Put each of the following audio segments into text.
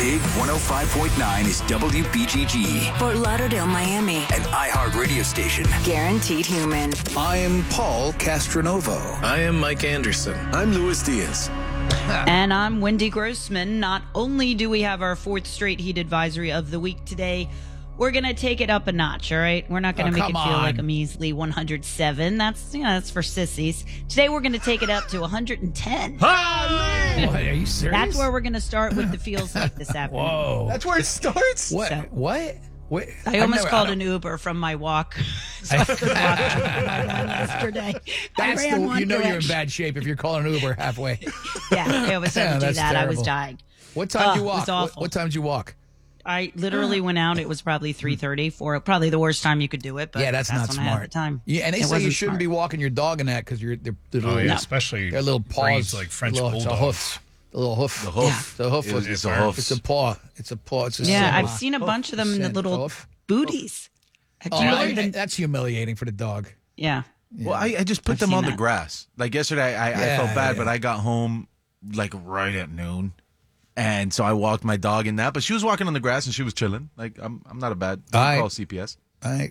Big 105.9 is WBGG. Fort Lauderdale, Miami. An iHeart radio station. Guaranteed human. I am Paul Castronovo. I am Mike Anderson. I'm Luis Diaz. And I'm Wendy Grossman. Not only do we have our fourth straight heat advisory of the week today, we're going to take it up a notch, all right? We're not going to make it feel like a measly 107. That's for sissies. Today we're going to take it up to 110. What, are you serious? That's where we're going to start with the feels like this afternoon. Whoa. That's where it starts? What? So- What? I almost called an Uber from my walk. So I could walk my run yesterday. That's I ran one you know you're in direction. bad shape if you're calling an Uber halfway. Yeah, it was Yeah, to do that's that. I was terrible. dying. What time did you It was walk? awful. What time did you walk? I literally went out. It was probably 3:30 for probably the worst time you could do it. But Yeah, that's not when I had smart. the time. Yeah, and they It say you wasn't shouldn't smart. be walking your dog in that because they're Oh, yeah, No. especially their little breeds paws, like French the bulldogs. hoofs, the little hoof, The hoof. the hoof. It's a hoof. It's a paw. It's a paw. It's a Yeah, scent. I've seen a bunch of them in the Scent little hoof. booties. Oh, Have you ever been- that's humiliating for the dog. yeah. Well, I just put I've them seen on the that. grass. Like yesterday, I Yeah, felt bad, yeah. but I got home like right at noon. And so I walked my dog in that. But she was walking on the grass and she was chilling. Like, I'm not a bad I- call CPS. I,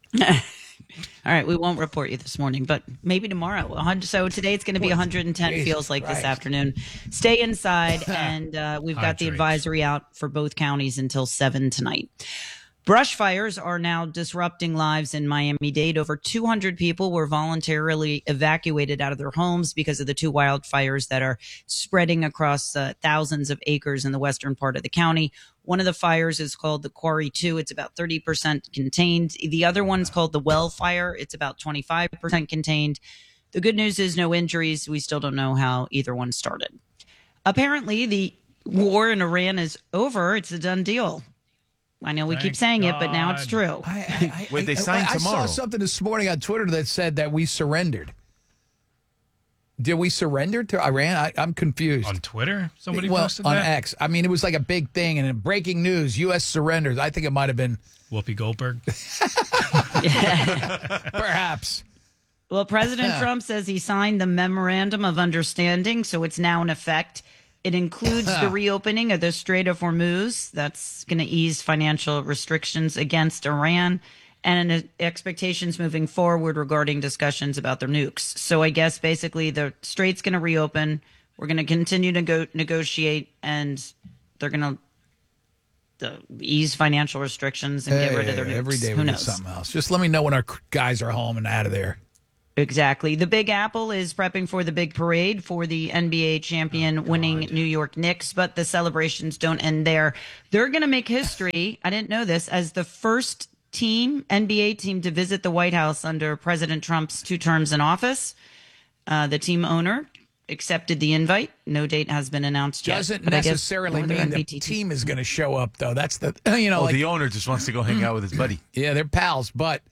All right, we won't report you this morning, but maybe tomorrow. So today it's going to be 110 Jesus feels like Christ. this afternoon. Stay inside, and we've got the Hydrate. advisory out for both counties until 7 tonight. Brush fires are now disrupting lives in Miami-Dade. Over 200 people were voluntarily evacuated out of their homes because of the two wildfires that are spreading across thousands of acres in the western part of the county. One of the fires is called the Quarry 2. It's about 30% contained. The other one's called the Well Fire. It's about 25% contained. The good news is no injuries. We still don't know how either one started. Apparently, the war in Iran is over. It's a done deal. I know we keep Thank saying it, but now it's God. true. Wait, they signed I tomorrow. saw something this morning on Twitter that said that we surrendered. Did we surrender to Iran? I'm confused. On Twitter, somebody well, posted on that. X. I mean, it was like a big thing, and in breaking news, U.S. surrenders. I think it might have been Whoopi Goldberg. perhaps. Well, President Trump says he signed the Memorandum of Understanding, so it's now in effect. It includes the reopening of the Strait of Hormuz. That's going to ease financial restrictions against Iran and expectations moving forward regarding discussions about their nukes. So I guess basically the strait's going to reopen. We're going to continue to negotiate, and they're going to ease financial restrictions and get rid of their nukes. Every day Who we do knows? something else. Just let me know when our guys are home and out of there. Exactly. The Big Apple is prepping for the big parade for the NBA champion winning New York Knicks, but the celebrations don't end there. They're going to make history. I didn't know this, as the first NBA team to visit the White House under President Trump's 2 terms in office. The team owner accepted the invite. No date has been announced yet. Doesn't but I guess necessarily no other mean the NBT team is going to show up, though. That's the The owner just wants to go hang out with his buddy. yeah, they're pals, but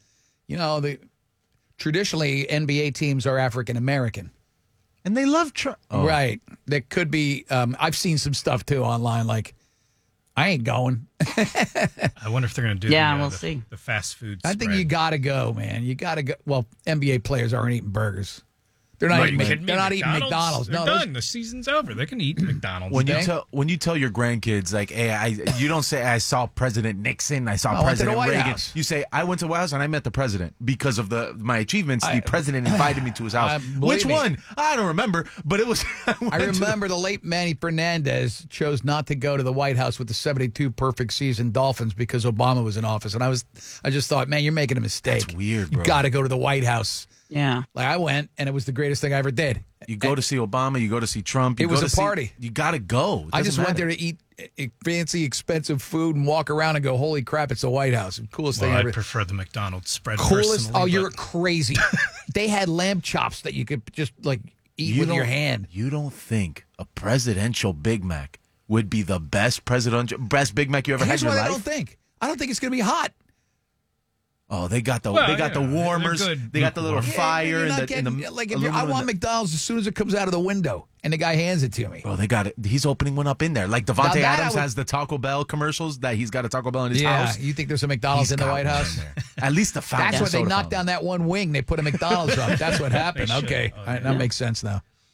traditionally NBA teams are African American. And they love Trump. Oh. Right. That could be. I've seen some stuff too online. Like, I ain't going. I wonder if they're going to do we'll see. the fast food I think spread. you got to go, man. You got to go. Well, NBA players aren't eating burgers. They're not Are eating. you kidding me? They're not eating McDonald's. They're No, those- done. The season's over. They can eat McDonald's. When you tell your grandkids, like, hey, you don't say I saw President Nixon, I saw I went to the President White Reagan. House. You say I went to the White House and I met the president because of my achievements. The president invited me to his house. believe Which me. one? I don't remember, but it was. I remember the late Manny Fernandez chose not to go to the White House with the 72 perfect season Dolphins because Obama was in office, and I just thought, man, you're making a mistake. That's weird, bro. You got to go to the White House. Yeah. Like, I went, and it was the greatest thing I ever did. You go to see Obama. You go to see Trump. You It was go a to see- party. You got to go. It I just doesn't went there matter. to eat fancy, expensive food and walk around and go, holy crap, it's the White House. Coolest Well, thing I ever. prefer the McDonald's spread. Coolest. personally, Oh, you're but crazy. They had lamb chops that you could just like eat You with your don't- hand. You don't think a presidential Big Mac would be the best Big Mac you ever Here's had in what your I life? don't think. I don't think it's going to be hot. Oh, they got the Well, the yeah, warmers. they're good They got the little lukewarm. fire you're and not the, getting- in the like, I aluminum want and the- McDonald's as soon as it comes out of the window and the guy hands it to me. Bro, they got it. He's opening one up in there. Like Devontae Now that I Adams would- has the Taco Bell commercials that he's got a Taco Bell in his Yeah, house. you think there's a McDonald's He's in the got White one House? in there. At least the fountain. That's what they soda knocked fountain. down that one wing. They put a McDonald's up. That's what happened. They should. Okay. Oh, All right, yeah. that makes sense now.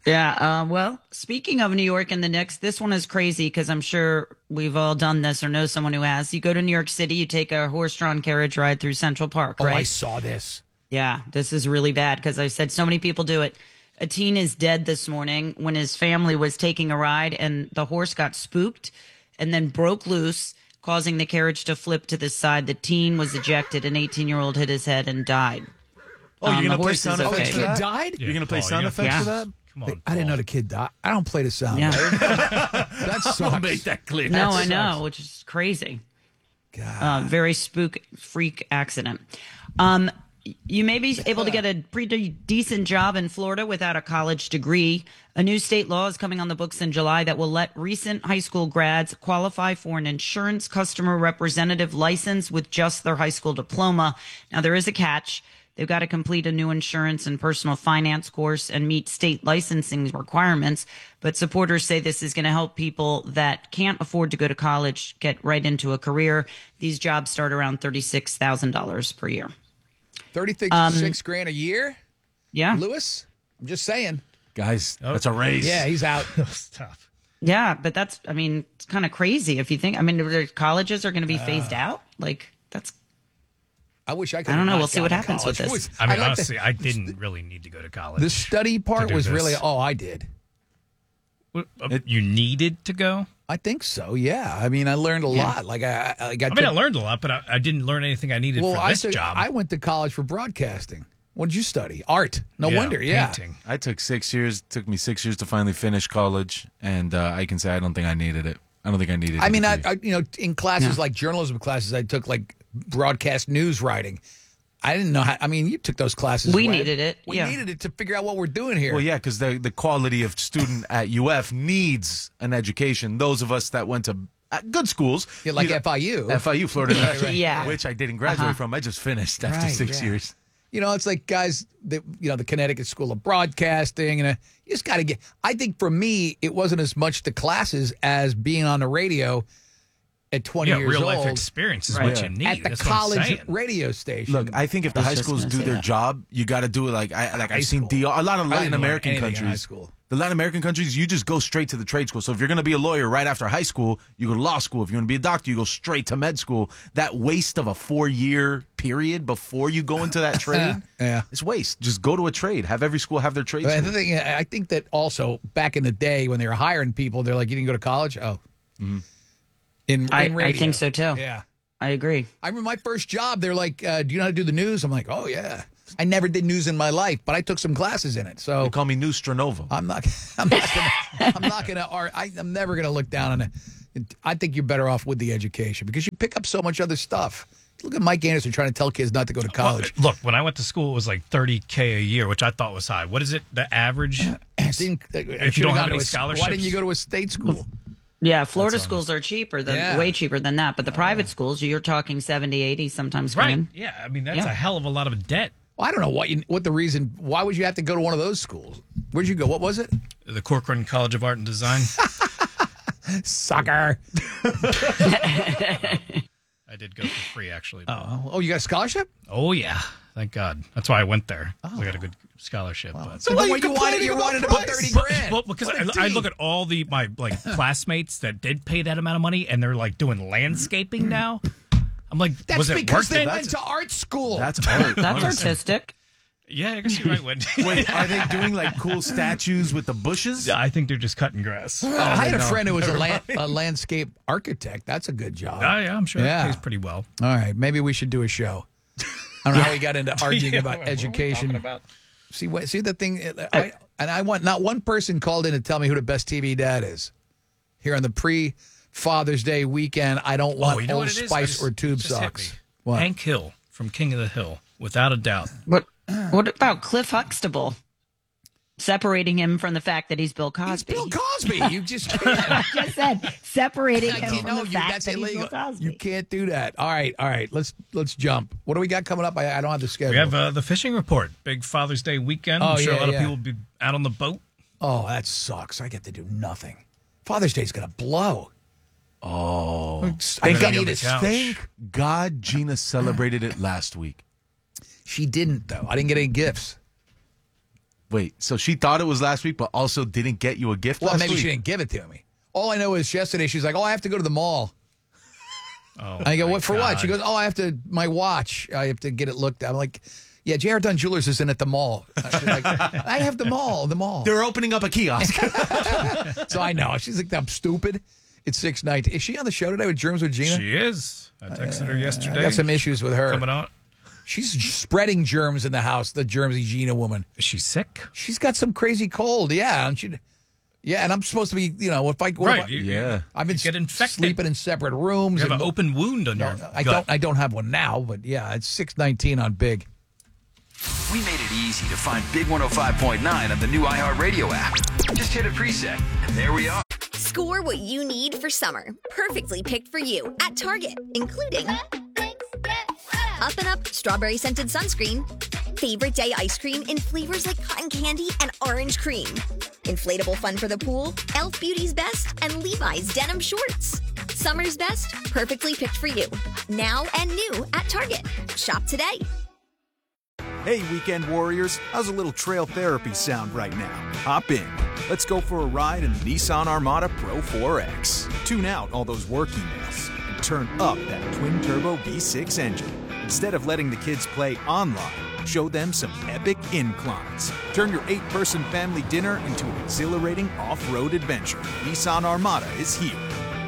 Yeah. Well, speaking of New York and the Knicks, this one is crazy because I'm sure we've all done this or know someone who has. You go to New York City, you take a horse-drawn carriage ride through Central Park, Oh, right? I saw this. Yeah, this is really bad because I said so many people do it. A teen is dead this morning when his family was taking a ride and the horse got spooked and then broke loose, causing the carriage to flip to the side. The teen was ejected. An 18-year-old hit his head and died. Oh, you're the gonna play horse sound is effects okay. for that? Died? You're gonna play sound you effects yeah. for that? Come on. I didn't know Paul. the kid died. I don't play the sound. Yeah. That sucks. Make that clear. No, I know, which is crazy. Very freak accident. You may be able to get a pretty decent job in Florida without a college degree. A new state law is coming on the books in July that will let recent high school grads qualify for an insurance customer representative license with just their high school diploma. Now, there is a catch. They've got to complete a new insurance and personal finance course and meet state licensing requirements. But supporters say this is going to help people that can't afford to go to college get right into a career. These jobs start around $36,000 per year. 36 grand a year? Yeah. Lewis? I'm just saying. Guys, that's a race. Yeah, he's out. That was tough. Yeah. But it's kind of crazy if you think, the colleges are going to be phased out. Like, that's, I wish I could. I don't know. have We'll not see what gone to happens with college. this. I mean, like honestly, I didn't really need to go to college. the study part do was this. really, I did. You needed to go? I think so, yeah. I mean, I learned a lot. Like, I learned a lot, but I didn't learn anything I needed for this job. I went to college for broadcasting. What did you study? Art. No wonder, yeah. Painting. I took 6 years. It took me 6 years to finally finish college, and I can say I don't think I needed it. I don't think I needed it. I mean, in classes like journalism classes, I took like broadcast news writing. I didn't know how. I mean, you took those classes. We Webb. needed it, We yeah. needed it to figure out what we're doing here. Well, yeah, because the quality of student at UF needs an education. Those of us that went to good schools, Yeah, like FIU. FIU, Florida, Yeah. which I didn't graduate from. I just finished after Right, 6 yeah. years. You know, it's like guys that the Connecticut School of Broadcasting, and you just got to get. I think for me, it wasn't as much the classes as being on the radio at 20 Yeah, years real old life experience is Right. what you need. at the That's what I'm college saying. radio station. Look, I think if the I was high just schools gonna do say their that. job, you got to do it I've seen school. a lot of I Latin didn't learn American anything in high countries. school. The Latin American countries, you just go straight to the trade school. So if you're going to be a lawyer right after high school, you go to law school. If you want to be a doctor, you go straight to med school. That waste of a 4-year period before you go into that trade, Yeah. it's waste. Just go to a trade. Have every school have their trade But school. the thing, I think that also back in the day when they were hiring people, they're like, "You didn't go to college?" Oh, in I radio. think so too. Yeah, I agree. I remember my first job. They're like, "Do you know how to do the news?" I'm like, "Oh yeah." I never did news in my life, but I took some classes in it. So They call me New Stranova. I'm never gonna look down on it. I think you're better off with the education because you pick up so much other stuff. Look at Mike Anderson trying to tell kids not to go to college. Well, look, when I went to school, it was like $30K a year, which I thought was high. What is it? The average? If you don't have any scholarships? why didn't you go to a state school? Yeah, Florida schools are cheaper than way cheaper than that, but the private schools, you're talking 70, 80 sometimes. Right. grand. Yeah. I mean, that's Yeah. a hell of a lot of debt. Well, I don't know what the reason. Why would you have to go to one of those schools? Where'd you go? What was it? The Corcoran College of Art and Design. Soccer. I did go for free, actually. Oh, you got a scholarship? Oh, yeah. Thank God. That's why I went there. I got a good scholarship. But. So then you wanted about 30 grand. Well, because I look at all my classmates that did pay that amount of money, and they're like doing landscaping now. I'm like, That's was it because worth they it? went to art school. That's art. That's artistic. Yeah, I guess you're right, Wendy. Wait, are they doing like cool statues with the bushes? Yeah, I think they're just cutting grass. I had a friend who was a landscape architect. That's a good job. Oh, yeah, I'm sure Yeah. it pays pretty well. All right, maybe we should do a show. I don't know how we got into arguing Yeah, about what are we education. talking about? See the thing. I want not one person called in to tell me who the best TV dad is. Here on the pre-Father's Day weekend, I don't want you know Old what it is? Spice or Tube Just hit Socks. me. What? Hank Hill from King of the Hill, without a doubt. What about Cliff Huxtable? Separating him from the fact that he's Bill Cosby. It's Bill Cosby. You just can't. I just said separating him from No, the fact that's that he's illegal. Bill Cosby. You can't do that. All right. Let's jump. What do we got coming up? I don't have the schedule. We have the fishing report. Big Father's Day weekend. Oh, I'm sure yeah, a lot yeah. of people will be out on the boat. Oh, that sucks. I get to do nothing. Father's Day's gonna blow. Oh. I Thank can't God, eat a thank God Gina celebrated it last week. She didn't though. I didn't get any gifts. Wait, so she thought it was last week, but also didn't get you a gift Well, last maybe week? she didn't give it to me. All I know is yesterday she's like, "Oh, I have to go to the mall." Oh, I go, my "What for? What?" God. She goes, "Oh, I have to my watch. I have to get it looked at." I'm like, "Yeah, J.R. Dunn Jewelers isn't at the mall." She's like, "I have the mall. The mall." They're opening up a kiosk. So I know she's like, "I'm stupid." It's 6:19. Is she on the show today with Germs with Gina? She is. I texted her yesterday. I got some issues with her. Coming out. She's spreading germs in the house. The Germsy Gina woman. Is she sick? She's got some crazy cold. Yeah, and I'm supposed to be. If I Right. Yeah. I've been get infected. sleeping in separate rooms. You have and- an open wound on your I gut. don't have one now, but yeah, it's 6:19 on Big. We made it easy to find Big 105.9 on the new iHeartRadio app. Just hit a preset, and there we are. Score what you need for summer. Perfectly picked for you at Target, including Up and Up strawberry scented sunscreen, favorite day ice cream in flavors like cotton candy and orange cream, inflatable fun for the pool, Elf Beauty's Best, and Levi's denim shorts. Summer's best, perfectly picked for you. Now and new at Target. Shop today. Hey, weekend warriors, how's a little trail therapy sound right now? Hop in. Let's go for a ride in the Nissan Armada Pro 4X. Tune out all those work emails and turn up that twin-turbo V6 engine. Instead of letting the kids play online, show them some epic inclines. Turn your 8-person family dinner into an exhilarating off-road adventure. Nissan Armada is here.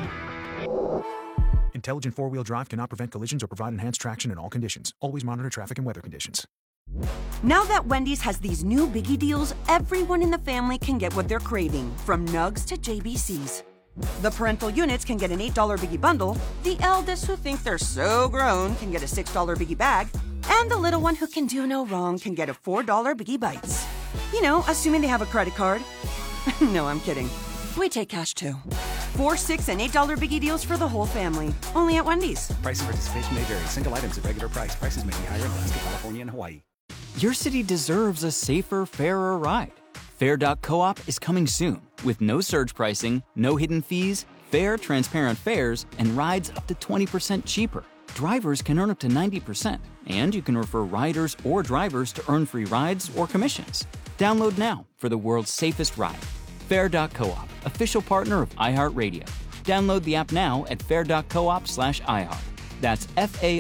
Intelligent four-wheel drive cannot prevent collisions or provide enhanced traction in all conditions. Always monitor traffic and weather conditions. Now that Wendy's has these new biggie deals, everyone in the family can get what they're craving, from nugs to JBCs. The parental units can get an $8 biggie bundle, the eldest who think they're so grown can get a $6 biggie bag, and the little one who can do no wrong can get a $4 biggie bites. Assuming they have a credit card. No, I'm kidding. We take cash too. $4, $6, and $8 biggie deals for the whole family. Only at Wendy's. Price and participation may vary. Single items at regular price. Prices may be higher in Alaska, California, and Hawaii. Your city deserves a safer, fairer ride. Fair.coop is coming soon with no surge pricing, no hidden fees, fair, transparent fares, and rides up to 20% cheaper. Drivers can earn up to 90%, and you can refer riders or drivers to earn free rides or commissions. Download now for the world's safest ride. Fair.coop, official partner of iHeartRadio. Download the app now at fair.coop/iHeart. That's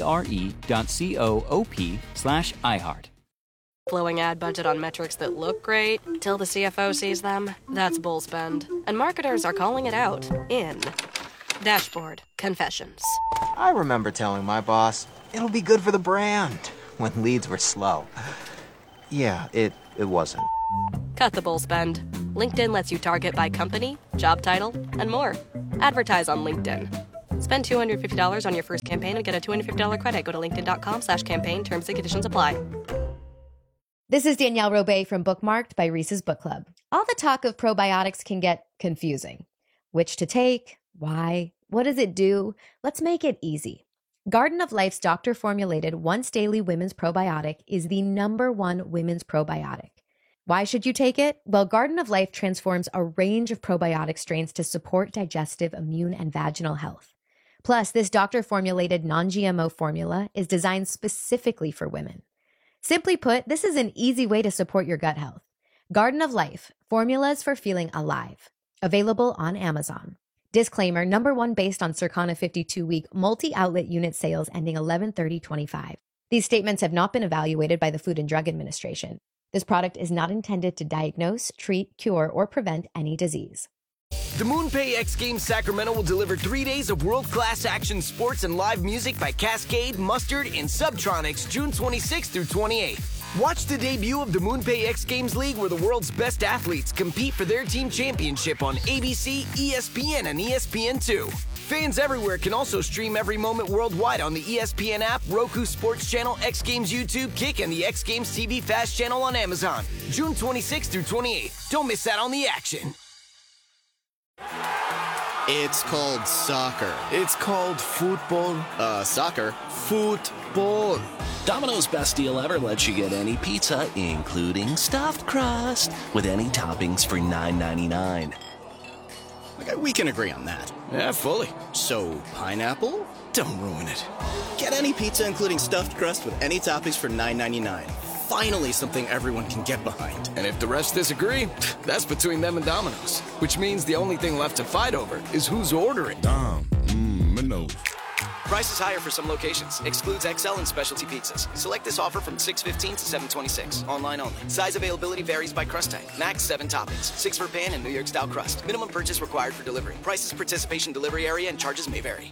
FARE.coop/iHeart. Blowing ad budget on metrics that look great till the CFO sees them. That's bull spend. And marketers are calling it out in Dashboard Confessions. I remember telling my boss, it'll be good for the brand, when leads were slow. Yeah, it wasn't. Cut the bull spend. LinkedIn lets you target by company, job title, and more. Advertise on LinkedIn. Spend $250 on your first campaign and get a $250 credit. Go to linkedin.com/campaign. Terms and conditions apply. This is Danielle Robay from Bookmarked by Reese's Book Club. All the talk of probiotics can get confusing. Which to take? Why? What does it do? Let's make it easy. Garden of Life's doctor-formulated once-daily women's probiotic is the #1 women's probiotic. Why should you take it? Well, Garden of Life transforms a range of probiotic strains to support digestive, immune, and vaginal health. Plus, this doctor-formulated non-GMO formula is designed specifically for women. Simply put, this is an easy way to support your gut health. Garden of Life, formulas for feeling alive. Available on Amazon. Disclaimer, #1 based on Circana 52-week multi-outlet unit sales ending 11/30/25. These statements have not been evaluated by the Food and Drug Administration. This product is not intended to diagnose, treat, cure, or prevent any disease. The MoonPay X Games Sacramento will deliver 3 days of world-class action sports and live music by Cascade, Mustard, and Subtronics June 26th through 28th. Watch the debut of the MoonPay X Games League where the world's best athletes compete for their team championship on ABC, ESPN, and ESPN2. Fans everywhere can also stream every moment worldwide on the ESPN app, Roku Sports Channel, X Games YouTube, Kick, and the X Games TV Fast channel on Amazon. June 26th through 28th. Don't miss out on the action. It's called soccer. It's called football. Soccer. Football. Domino's best deal ever lets you get any pizza, including stuffed crust, with any toppings for $9.99. Okay, we can agree on that. Yeah, fully. So, pineapple? Don't ruin it. Get any pizza, including stuffed crust, with any toppings for $9.99. Finally, something everyone can get behind. And if the rest disagree, that's between them and Domino's. Which means the only thing left to fight over is who's ordering. Domino's. Prices higher for some locations. Excludes XL and specialty pizzas. Select this offer from 6/15 to 7/26. Online only. Size availability varies by crust type. Max 7 toppings. 6 for pan and New York style crust. Minimum purchase required for delivery. Prices, participation, delivery area, and charges may vary.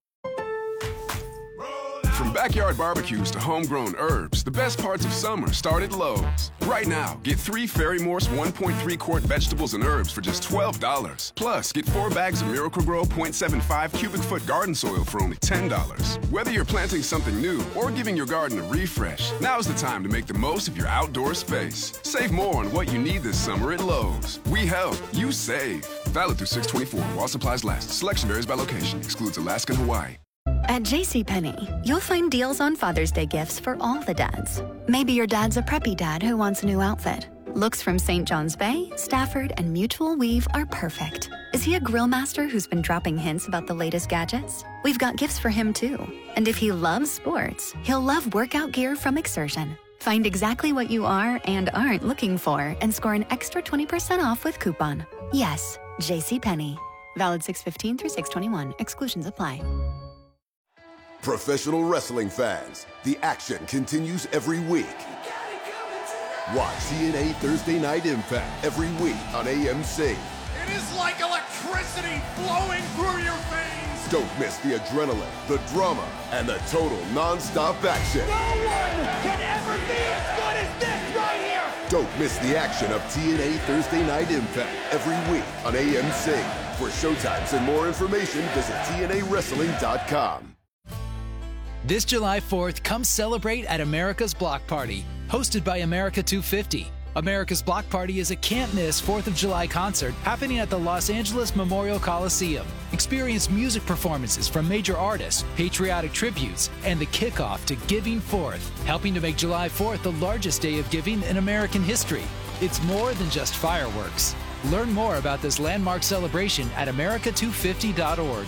From backyard barbecues to homegrown herbs, the best parts of summer start at Lowe's. Right now, get 3 Ferry Morse 1.3-quart vegetables and herbs for just $12. Plus, get 4 bags of Miracle-Gro 0.75 cubic foot garden soil for only $10. Whether you're planting something new or giving your garden a refresh, now's the time to make the most of your outdoor space. Save more on what you need this summer at Lowe's. We help, you save. Valid through 6/24 while supplies last. Selection varies by location. Excludes Alaska and Hawaii. At JCPenney, you'll find deals on Father's Day gifts for all the dads. Maybe your dad's a preppy dad who wants a new outfit. Looks from St. John's Bay, Stafford, and Mutual Weave are perfect. Is he a grill master who's been dropping hints about the latest gadgets? We've got gifts for him too. And if he loves sports, he'll love workout gear from Exertion. Find exactly what you are and aren't looking for and score an extra 20% off with coupon. Yes, JCPenney. Valid 6/15 through 6/21. Exclusions apply. Professional wrestling fans, the action continues every week. Watch TNA Thursday Night Impact every week on AMC. It is like electricity flowing through your veins. Don't miss the adrenaline, the drama, and the total non-stop action. No one can ever be as good as this right here. Don't miss the action of TNA Thursday Night Impact every week on AMC. For showtimes and more information, visit TNAWrestling.com. This July 4th, come celebrate at America's Block Party, hosted by America 250. America's Block Party is a can't-miss 4th of July concert happening at the Los Angeles Memorial Coliseum. Experience music performances from major artists, patriotic tributes, and the kickoff to Giving Forth, helping to make July 4th the largest day of giving in American history. It's more than just fireworks. Learn more about this landmark celebration at america250.org.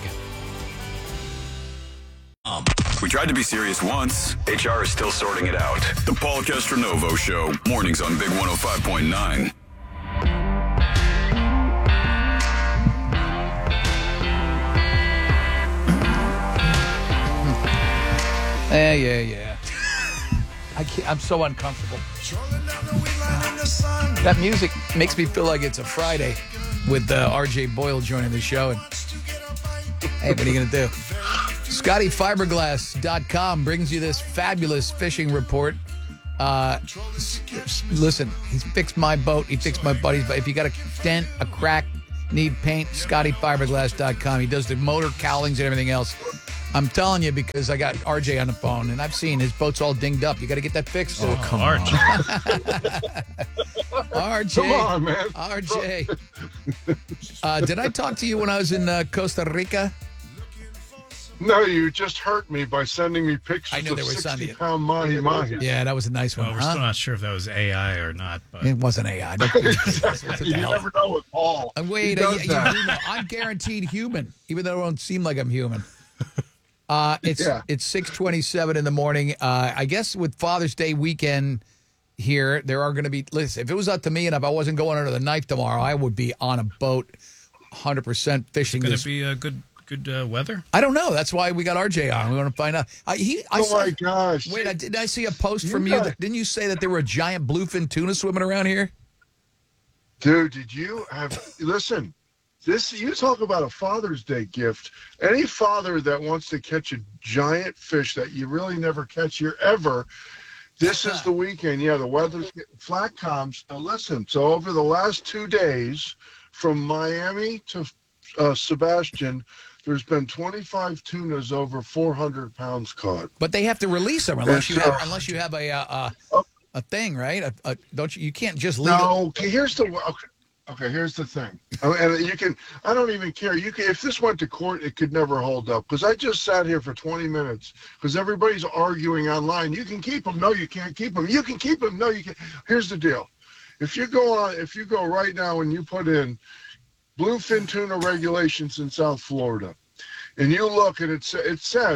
We tried to be serious once. HR is still sorting it out. The Paul Castronovo Show. Mornings on Big 105.9. Yeah. I'm so uncomfortable. That music makes me feel like it's a Friday with RJ Boyle joining the show. And hey, what are you going to do? ScottyFiberglass.com brings you this fabulous fishing report. Listen, he's fixed my boat. He fixed my buddy's boat. If you got a dent, a crack, need paint, ScottyFiberglass.com. He does the motor cowlings and everything else. I'm telling you because I got RJ on the phone, and I've seen his boat's all dinged up. You got to get that fixed. Oh, come on. RJ. Come on, man. RJ. Did I talk to you when I was in Costa Rica? No, you just hurt me by sending me pictures I knew of they were 60-pound mahi-mahi. Yeah, that was a nice one. Well, we're still not sure if that was AI or not. But It wasn't AI. You never know with Paul. Wait, He does that. I'm guaranteed human, even though I don't seem like I'm human. It's 6:27 in the morning. I guess with Father's Day weekend here, there are going to be. Listen, if it was up to me and if I wasn't going under the knife tomorrow, I would be on a boat, 100% fishing. Going to be a good weather? I don't know. That's why we got RJ on. We want to find out. My gosh! Wait, didn't I see a post from you? Didn't you say that there were a giant bluefin tuna swimming around here? Dude, did you have? Listen. You talk about a Father's Day gift. Any father that wants to catch a giant fish that you really never catch here ever, this is the weekend. Yeah, the weather's getting flat comms. Now listen, so over the last 2 days, from Miami to Sebastian, there's been 25 tunas over 400 pounds caught. But they have to release them unless you have a thing, right? Don't you? You can't just leave. No. Okay, here's the thing. And you can, I don't even care. You can, if this went to court, it could never hold up. Because I just sat here for 20 minutes because everybody's arguing online. You can keep them. No, you can't keep them. You can keep them. No, you can't. Here's the deal. If you go right now and you put in bluefin tuna regulations in South Florida, and you look and it says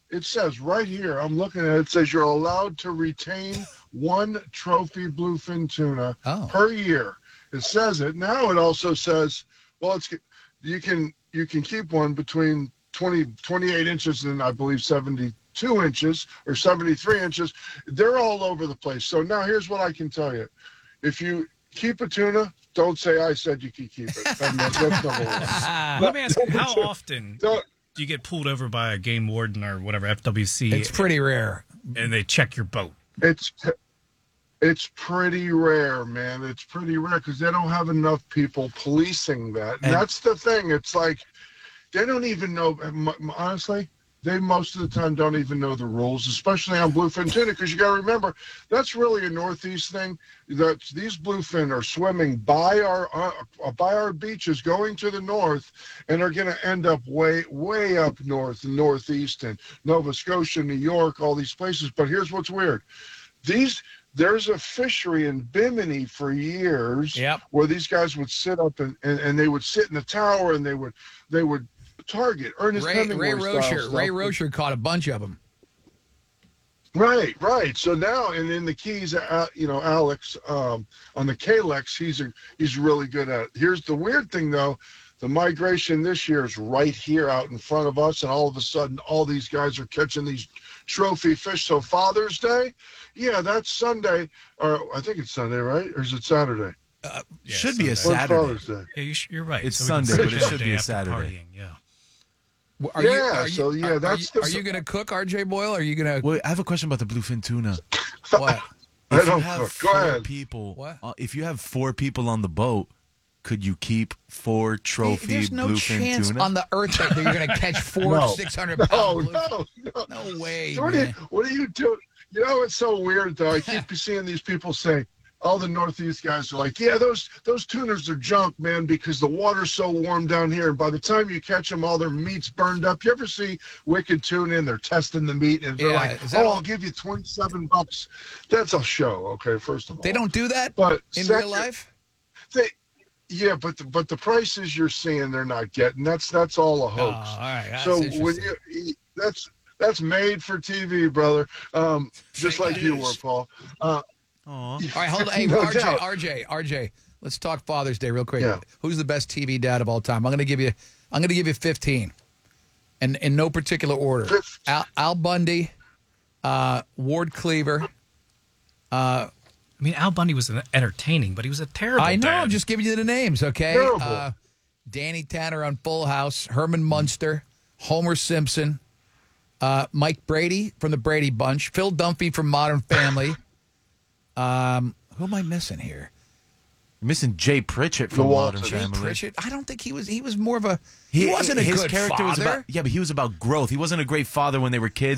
it says right here, I'm looking at it, it says you're allowed to retain 1 trophy bluefin tuna per year. It says it. Now it also says, well, you can keep one between 28 inches and I believe 72 inches or 73 inches. They're all over the place. So now here's what I can tell you. If you keep a tuna, don't say I said you could keep it. That's number one. Let me ask you, how often do you get pulled over by a game warden or whatever, FWC? It's pretty rare. And they check your boat. It's pretty rare, man. It's pretty rare because they don't have enough people policing that. And that's the thing. It's like they don't even know, honestly, they most of the time don't even know the rules, especially on bluefin tuna, because you got to remember, that's really a Northeast thing. That these bluefin are swimming by our beaches, going to the north, and are going to end up way up north, Northeast, and Nova Scotia, New York, all these places. But here's what's weird. There's a fishery in Bimini for years where these guys would sit up and they would sit in the tower and they would target Ernest Hemingway Ray Rocher caught a bunch of them. Right. So now, and in the Keys, Alex on the Kalex, he's really good at it. Here's the weird thing, though. The migration this year is right here out in front of us, and all of a sudden, all these guys are catching these trophy fish. So Father's Day, that's Sunday, or I think it's Sunday, right? Or is it Saturday? Should be a Sunday. Saturday. When's Father's Day? Yeah, you're right. It's So Sunday, we can but it start should the be a after Saturday. partying, yeah. Are you going to cook, RJ Boyle? Are you going to? Wait, I have a question about the bluefin tuna. What? I don't cook. Go ahead. If you have 4 people on the boat, could you keep 4 trophy There's no bluefin chance tuna? on the earth that you're going to catch 4 600-pound bluefin. No way. What are you doing? You know, it's so weird, though. I keep seeing these people say, all the Northeast guys are like, those tunas are junk, man, because the water's so warm down here. And by the time you catch them, all their meat's burned up. You ever see Wicked Tuna and they're testing the meat and they're like, I'll give you $27. That's a show, okay, first of all. They don't do that but in real life? But the prices you're seeing, they're not getting. That's all a hoax. Oh, all right. So when that's made for TV, brother. Just like you were, Paul. All right, hold on. Hey, No RJ, let's talk Father's Day real quick. Yeah. Who's the best TV dad of all time? I'm going to give you 15, and in no particular order. Al Bundy, Ward Cleaver. I mean, Al Bundy was entertaining, but he was a terrible I know. dad. I'm just giving you the names, okay? Terrible. Danny Tanner on Full House, Herman Munster, Homer Simpson, Mike Brady from the Brady Bunch, Phil Dunphy from Modern Family. Who am I missing here? You're missing Jay Pritchett from Modern Jay Family. Pritchett? I don't think he was. He was more of a. He wasn't a his good character father. was about. Yeah, but he was about growth. He wasn't a great father when they were kids.